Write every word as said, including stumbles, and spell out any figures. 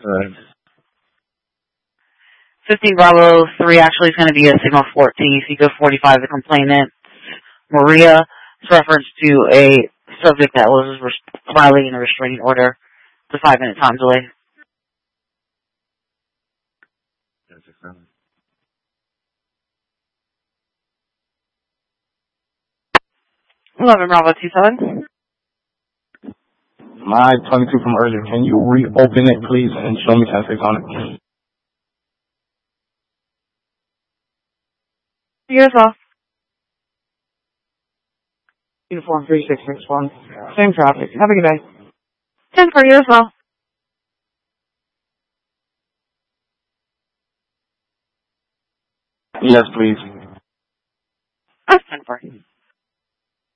Right. fifteen Bravo three actually is going to be a signal fourteen. If you go forty-five, the complainant, Maria, it's reference to a subject that was violating a restraining order. It's a five-minute time delay. eleven Bravo two seven. My twenty-two from earlier, can you reopen it, please, and show me ten six on it? You as well. Uniform three six six one. Same traffic. Have a good day. ten for you as well. Yes, please. ten for you.